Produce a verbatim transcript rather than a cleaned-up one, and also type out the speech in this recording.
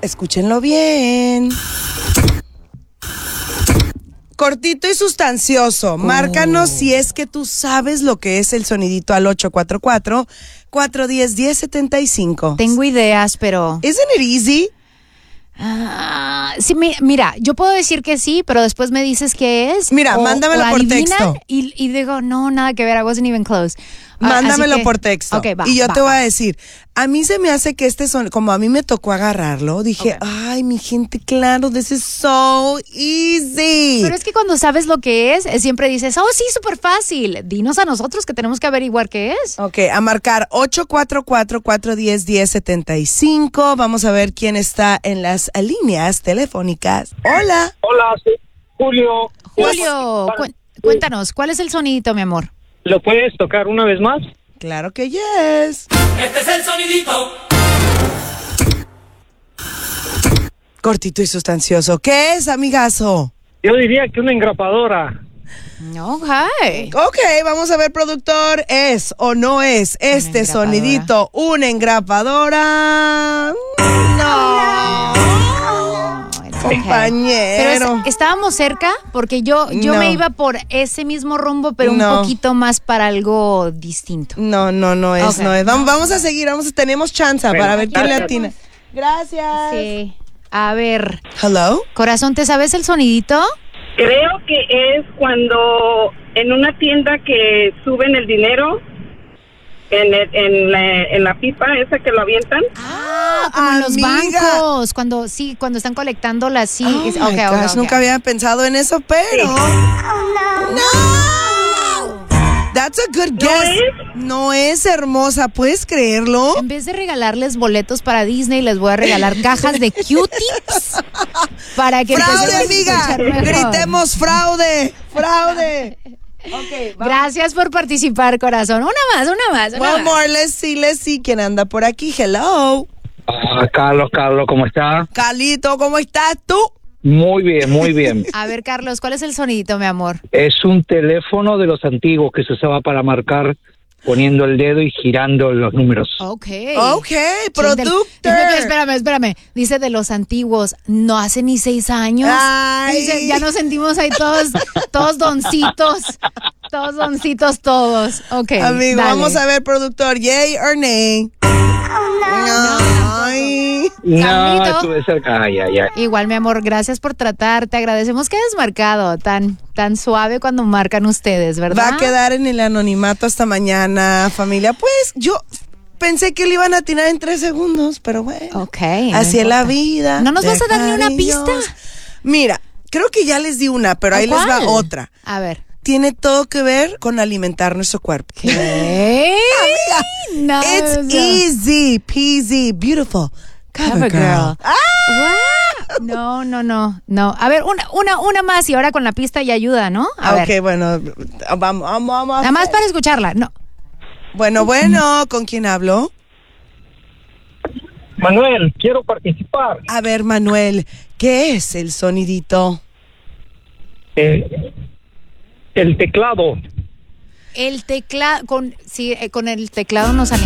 Escúchenlo bien. Cortito y sustancioso. Márcanos si es que tú sabes lo que es el sonidito al ocho cuatro cuatro, cuatro uno cero, uno cero siete cinco. Tengo ideas, pero... Isn't it easy? Ah, sí, mi- mira, yo puedo decir que sí, pero después me dices qué es. Mira, o- mándamelo o por adivinan texto. Y, y digo, no, nada que ver, I wasn't even close. Ah, Mándamelo así que- por texto. Ok, va, y yo va, te voy va. a decir, a mí se me hace que este son, como a mí me tocó agarrarlo, dije, Ok. ay, mi gente, claro, this is so easy. Pero es que cuando sabes lo que es, eh, siempre dices, oh, sí, súper fácil. Dinos a nosotros que tenemos que averiguar qué es. Ok, a marcar ocho cuatro cuatro, cuatro uno cero, uno cero siete cinco. Vamos a ver quién está en las líneas telefónicas. Hola. Hola, soy Julio. Julio, cu- cuéntanos, ¿cuál es el sonidito, mi amor? ¿Lo puedes tocar una vez más? Claro que yes. Este es el sonidito. Cortito y sustancioso. ¿Qué es, amigazo? Yo diría que una engrapadora. No, hi. Ok, vamos a ver, productor, ¿es o no es este engrapadora. sonidito una engrapadora? No. Compañero. Pero es- estábamos cerca porque yo, yo No. me iba por ese mismo rumbo, pero un No. poquito más para algo distinto. No, no, no es, Ok. no es. Vamos, vamos a seguir, vamos, tenemos chance Bueno, para ver quién le gracias. atina. Gracias. Sí. A ver, Hello. corazón, ¿te sabes el sonidito? Creo que es cuando en una tienda que suben el dinero en, el- en, la, en la pipa esa que lo avientan. Ah, como en los amiga. bancos, cuando sí, cuando están colectando las sí. Oh es- my ok, ok, gosh, ok. nunca había pensado en eso, pero no. That's a good guess. es? No es hermosa, ¿puedes creerlo? En vez de regalarles boletos para Disney, les voy a regalar cajas de Q-tips para que Fraude, empecemos a amiga. escuchar mejor. Gritemos fraude, fraude. Ok, vamos. Gracias por participar, corazón. Una más, una más. Una One más. more, let's see, let's see quién anda por aquí. Hello. Ah, Carlos, Carlos, ¿cómo está? Calito, ¿cómo estás tú? Muy bien, muy bien. A ver, Carlos, ¿cuál es el sonidito, mi amor? Es un teléfono de los antiguos que se usaba para marcar poniendo el dedo y girando los números. Ok. Ok, productor. Espérame, espérame, espérame. Dice de los antiguos, no hace ni seis años. Ay. Dice, ya nos sentimos ahí todos, todos doncitos. Todos doncitos, todos. Ok. Amigo, dale. vamos a ver, productor, yay or nay. Ay. No, Carlito. estuve cerca. Ay, ay, ay. Igual, mi amor, gracias por tratar. Te agradecemos que hayas marcado tan, tan suave cuando marcan ustedes, ¿verdad? Va a quedar en el anonimato hasta mañana, familia. Pues yo pensé que le iban a atinar en tres segundos, pero bueno. Ok. no Así es la importa. vida. ¿No nos vas a dar ni una Deja pista? Dios. Mira, creo que ya les di una, pero ahí les va ¿Cuál? otra. A ver. Tiene todo que ver con alimentar nuestro cuerpo. ¿Qué? No, It's no. easy peasy, beautiful. Cover Cover girl. girl. What? No, no, no, no. A ver, una, una, una más y ahora con la pista ya ayuda, ¿no? A Ah, ver. ok, bueno, vamos, vamos, vamos. a Nada más hacer- para escucharla. No. Bueno, bueno, ¿con quién hablo? Manuel, quiero participar. A ver, Manuel, ¿qué es el sonidito? Eh, el teclado. El teclado, con, sí, eh, con el teclado nos